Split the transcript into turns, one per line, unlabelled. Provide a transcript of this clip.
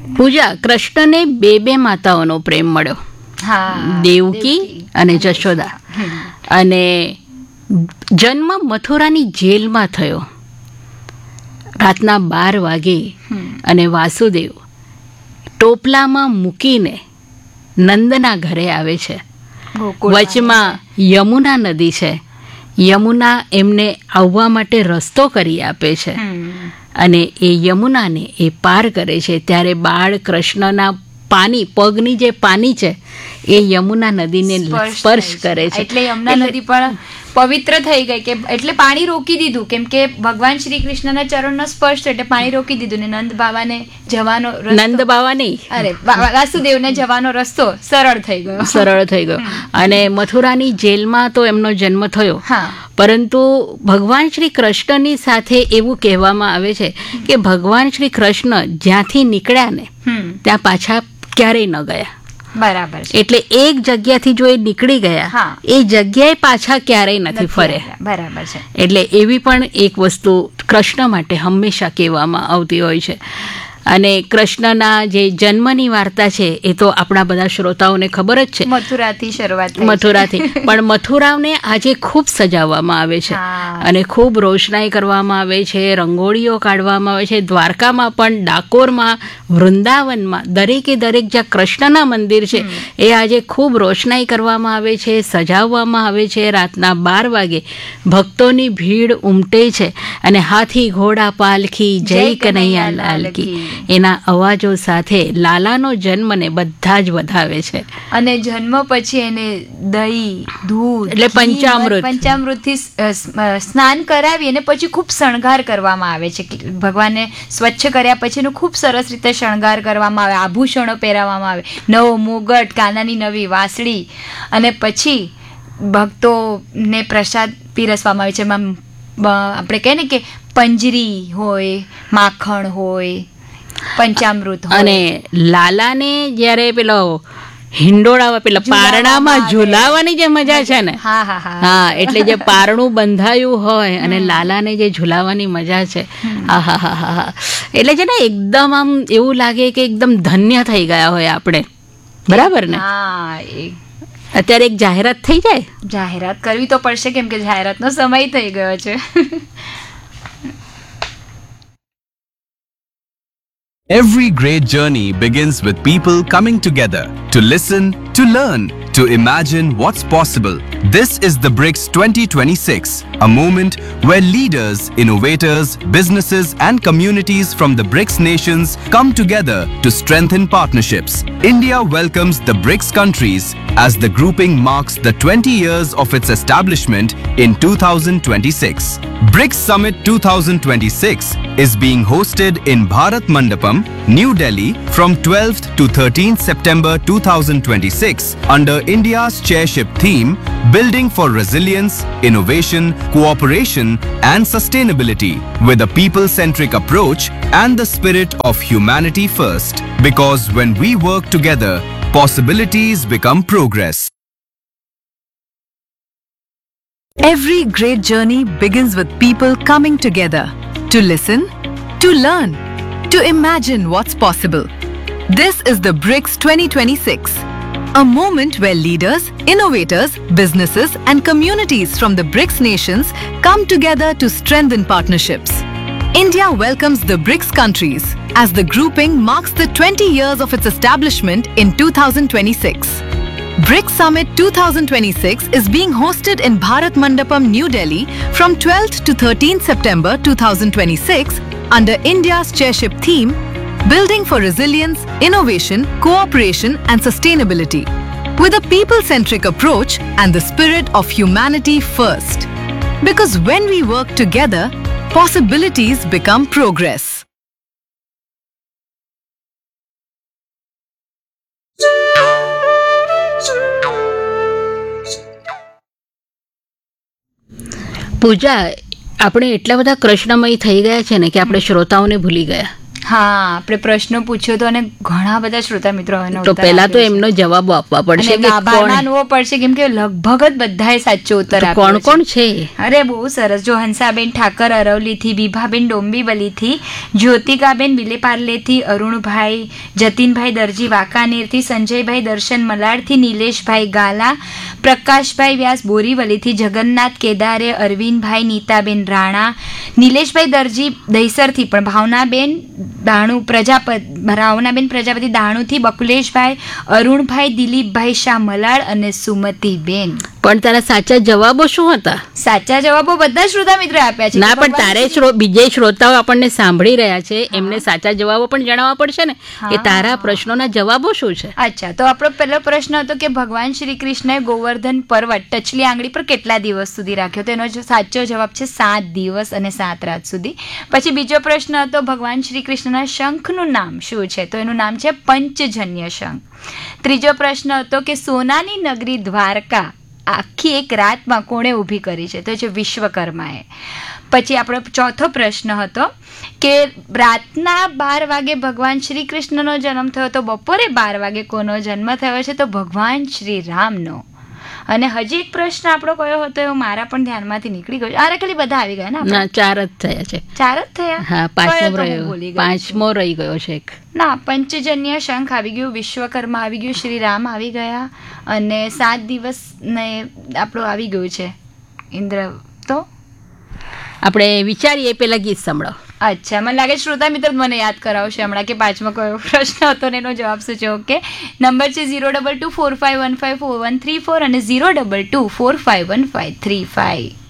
પૂજા, કૃષ્ણને બે માતાઓનો પ્રેમ મળ્યો, દેવકી અને જશોદા, અને જન્મ મથુરાની જેલમાં થયો રાતના 12 વાગે, અને વાસુદેવ ટોપલામાં મૂકીને નંદના ઘરે આવે છે. વચમાં યમુના નદી છે, યમુના એમને આવવા માટે રસ્તો કરી આપે છે, અને એ યમુનાને એ પાર કરે છે. ત્યારે બાળ કૃષ્ણના પગની જે પાની છે એ યમુના નદીને સ્પર્શ કરે છે,
એટલે યમુના નદી પણ પવિત્ર થઈ ગઈ, કે એટલે પાણી રોકી દીધું, કેમ કે ભગવાન શ્રી કૃષ્ણના ચરણનો સ્પર્શ એટલે પાણી રોકી દીધું, ને નંદ બાવા નહીં, અરે વાસુદેવને જવાનો રસ્તો સરળ થઈ ગયો. અને મથુરાની જેલમાં તો એમનો જન્મ થયો, પરંતુ ભગવાન શ્રી કૃષ્ણની સાથે એવું કહેવામાં આવે છે કે ભગવાન શ્રી કૃષ્ણ જ્યાંથી નીકળ્યા ને ત્યાં પાછા ક્યારેય ન ગયા. બરાબર.
એટલે એક જગ્યાથી જો એ નીકળી ગયા, એ જગ્યાએ પાછા ક્યારેય નથી ફર્યા.
બરાબર છે.
એટલે એવી પણ એક વસ્તુ કૃષ્ણ માટે હંમેશા કહેવામાં આવતી હોય છે. અને કૃષ્ણના જે જન્મની વાર્તા છે એ તો આપણા બધા શ્રોતાઓને ખબર જ છે,
મથુરાથી શરૂઆત,
મથુરાથી. પણ મથુરાને આજે ખૂબ સજાવવામાં આવે છે, અને ખૂબ રોશનાઈ કરવામાં આવે છે, રંગોળીઓ કાઢવામાં આવે છે. દ્વારકામાં પણ, ડાકોરમાં, વૃંદાવનમાં, દરેકે દરેક જ્યાં કૃષ્ણના મંદિર છે એ આજે ખૂબ રોશનાઈ કરવામાં આવે છે, સજાવવામાં આવે છે. રાતના 12 વાગે ભક્તોની ભીડ ઉમટે છે, અને હાથી ઘોડા પાલખી જય કનૈયા લાલ કી એના અવાજો સાથે લાલાનો જન્મને બધા જ વધાવે છે.
અને જન્મ પછી એને દહીં, દૂધ,
એટલે
પંચામૃતથી સ્નાન કરાવી અને પછી ખૂબ શણગાર કરવામાં આવે છે. ભગવાનને સ્વચ્છ કર્યા પછીનો ખૂબ સરસ રીતે શણગાર કરવામાં આવે, આભૂષણો પહેરાવવામાં આવે, નવો મુગટ, કાનાની નવી વાંસળી, અને પછી ભક્તોને પ્રસાદ પીરસવામાં આવે છે. એમાં આપણે કહે ને કે પંજરી હોય, માખણ હોય, પંચામૃત હોય.
અને લાલાને જ્યારે પેલો હિંડોળા પેલા પારણામાં ઝુલાવાની જે મજા છે ને, એટલે જે પારણું બંધાયું હોય અને લાલાને જે ઝુલાવાની મજા છે, એટલે છે ને એકદમ આમ એવું લાગે કે એકદમ ધન્ય થઈ ગયા હોય આપણે. બરાબર ને? અત્યારે એક જાહેરાત થઈ જાય.
જાહેરાત કરવી તો પડશે, કેમ કે જાહેરાતનો સમય થઈ ગયો છે.
Every great journey begins with people coming together to listen, to learn, to imagine what's possible. This is the BRICS 2026, a moment where leaders, innovators, businesses and communities from the BRICS nations come together to strengthen partnerships. India welcomes the BRICS countries as the grouping marks the 20 years of its establishment in 2026. BRICS Summit 2026 is being hosted in Bharat Mandapam, New Delhi from 12th to 13th September 2026 under India's chairship theme Building for Resilience, Innovation, Cooperation and Sustainability with a people-centric approach and the spirit of humanity first. Because when we work together, possibilities become progress.
Every great journey begins with people coming together to listen, to learn, to imagine what's possible. This is the BRICS 2026, a moment where leaders, innovators, businesses and communities from the BRICS nations come together to strengthen partnerships. India welcomes the BRICS countries as the grouping marks the 20 years of its establishment in 2026. BRICS Summit 2026 is being hosted in Bharat Mandapam, New Delhi from 12th to 13th September 2026 under India's chairship theme Building for Resilience, Innovation, Cooperation and Sustainability with a people-centric approach and the spirit of humanity first. Because when we work together, possibilities become progress.
પૂજા, આપણે એટલા બધા કૃષ્ણમય થઈ ગયા છે ને કે આપણે શ્રોતાઓને ભૂલી ગયા.
હા, આપણે પ્રશ્નો પૂછ્યો તો અને ઘણા બધા શ્રોતા મિત્રો
તો પહેલા તો એમનો જવાબો આપવા પડશે કે
આભાર માનવો પડશે, કેમ કે લગભગ જ બધાએ સાચો ઉત્તર આપ્યો.
કોણ કોણ છે?
અરે બહુ સરસ. જો હંસાબેન ઠાકર અરવલીથી, બીભાબેન ડોંબીવલીથી, જ્યોતિકાબેન વિલેપાર્લેથી, અરુણભાઈ જતીનભાઈ દરજી વાંકાનેરથી, સંજયભાઈ દર્શન મલાડથી, નિલેશભાઈ ગાલા, પ્રકાશભાઈ વ્યાસ બોરીવલીથી, જગન્નાથ કેદારે, અરવિંદભાઈ નીતાબેન રાણા, નિલેશભાઈ દરજી દહીસરથી, પણ ભાવનાબેન પ્રજાપતિ દાણુથી, બકુલેશભાઈ, અરુણભાઈ, દિલીપભાઈ શાહ મલાડ અને સુમતીબેન.
પણ તારા સાચા જવાબો શું હતા?
સાચા જવાબો બધા શ્રોતા મિત્રો આપ્યા છે.
ના, પણ તારે બીજે શ્રોતાઓ આપણને સાંભળી રહ્યા છે, એમને સાચા જવાબો પણ જણાવવા પડશે ને કે તારા પ્રશ્નોના જવાબો શું છે.
અચ્છા, તો આપણો પહેલો પ્રશ્ન હતો કે ભગવાન શ્રી કૃષ્ણએ ગોવર્ધન પર્વત ટચલી આંગળી પર કેટલા દિવસ સુધી રાખ્યો? તો એનો સાચો જવાબ છે 7 દિવસ અને 7 રાત સુધી. પછી બીજો પ્રશ્ન હતો ભગવાન શ્રી કૃષ્ણના શંખનું નામ શું છે? તો એનું નામ છે પંચજન્ય શંખ. ત્રીજો પ્રશ્ન હતો કે સોનાની નગરી દ્વારકા આખી એક રાતમાં કોણે ઊભી કરી છે? તો છે વિશ્વકર્માએ. પછી આપણો ચોથો પ્રશ્ન હતો કે રાતના 12 વાગે ભગવાન શ્રી કૃષ્ણનો જન્મ થયો, તો બપોરે 12 વાગે કોનો જન્મ થયો છે? તો ભગવાન શ્રી રામનો. અને હજી એક પ્રશ્ન આપણો કયો હતો એ મારા પણ ધ્યાનમાંથી નીકળી ગયો. આરે ખાલી બધા આવી ગયા ને?
4 જ થયા છે.
4 જ થયા?
હા, પાંચમો રહી ગયો છે એક.
ના, પંચજન્ય શંખ આવી ગયું, વિશ્વકર્મા આવી ગયું, શ્રી રામ આવી ગયા અને 7 દિવસ ને આપણું આવી ગયું છે ઇન્દ્ર. તો
આપણે વિચારીએ પેલા ગીત સંભળાવો.
અચ્છા, મને લાગે શ્રોતા મિત્ર મને યાદ કરાવશે હમણાં કે 5મો કયો પ્રશ્ન હતો ને એનો જવાબ શું છે. ઓકે, નંબર છે 02245154134 અને 022451535.